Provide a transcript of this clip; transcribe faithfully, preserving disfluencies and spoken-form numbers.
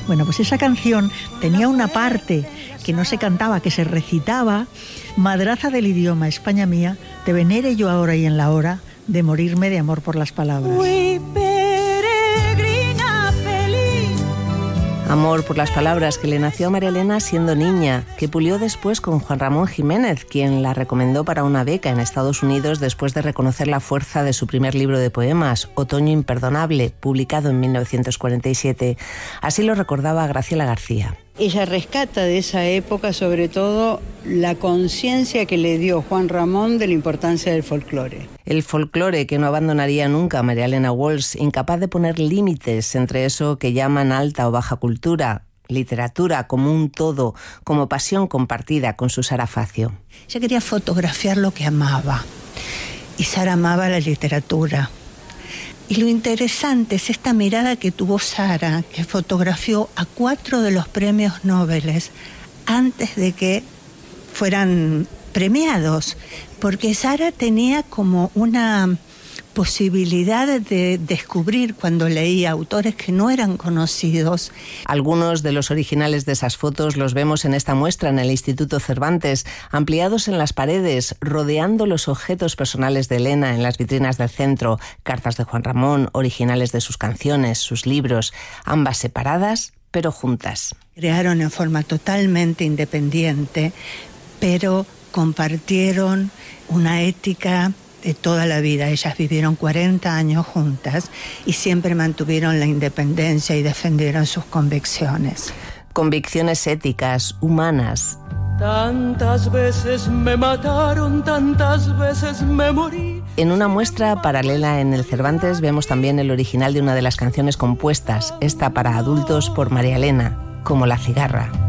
Bueno, pues esa canción tenía una parte que no se cantaba, que se recitaba: madraza del idioma, España mía, te venere yo ahora y en la hora de morirme de amor por las palabras. Fui peregrina feliz. Amor por las palabras que le nació a María Elena siendo niña, que pulió después con Juan Ramón Jiménez, quien la recomendó para una beca en Estados Unidos después de reconocer la fuerza de su primer libro de poemas, Otoño imperdonable, publicado en mil novecientos cuarenta y siete. Así lo recordaba Graciela García. Ella rescata de esa época sobre todo la conciencia que le dio Juan Ramón de la importancia del folclore. El folclore que no abandonaría nunca a María Elena Walsh, incapaz de poner límites entre eso que llaman alta o baja cultura, literatura como un todo, como pasión compartida con su Sara Facio. Ella quería fotografiar lo que amaba, y Sara amaba la literatura. Y lo interesante es esta mirada que tuvo Sara, que fotografió a cuatro de los premios Nobel antes de que fueran premiados, porque Sara tenía como una posibilidad de descubrir cuando leía autores que no eran conocidos. Algunos de los originales de esas fotos los vemos en esta muestra en el Instituto Cervantes, ampliados en las paredes, rodeando los objetos personales de Elena en las vitrinas del centro, cartas de Juan Ramón, originales de sus canciones, sus libros, ambas separadas pero juntas. Crearon en forma totalmente independiente, pero compartieron una ética de toda la vida. Ellas vivieron cuarenta años juntas y siempre mantuvieron la independencia y defendieron sus convicciones. Convicciones éticas, humanas. Tantas veces me mataron, tantas veces me morí. En una muestra paralela en el Cervantes vemos también el original de una de las canciones compuestas, esta para adultos por María Elena, como La cigarra.